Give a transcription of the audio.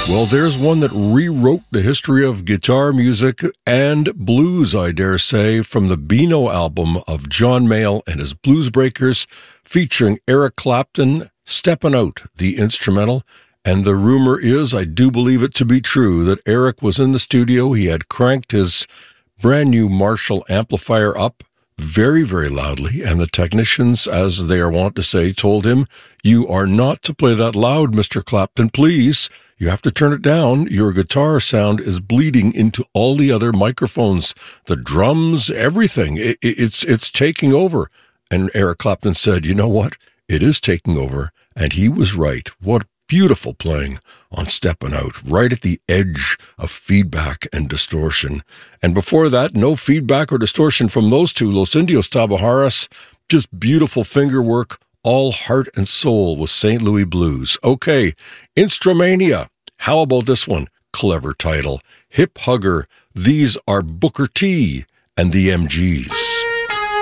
Well, there's one that rewrote the history of guitar music and blues, I dare say, from the Beano album of John Mayall and his Blues Breakers, featuring Eric Clapton, Steppin' Out, the instrumental. And the rumor is, I do believe it to be true, that Eric was in the studio. He had cranked his brand new Marshall amplifier up very, very loudly, and the technicians, as they are wont to say, told him, "You are not to play that loud, Mr. Clapton, please. You have to turn it down. Your guitar sound is bleeding into all the other microphones, the drums, everything. It's taking over." And Eric Clapton said, "You know what? It is taking over." And he was right. What beautiful playing on Steppin' Out, right at the edge of feedback and distortion. And before that, no feedback or distortion from those two, Los Indios Tabajaras, just beautiful finger work, all heart and soul with St. Louis Blues. Okay, Instrumania. How about this one? Clever title. Hip Hugger. These are Booker T and the MGs.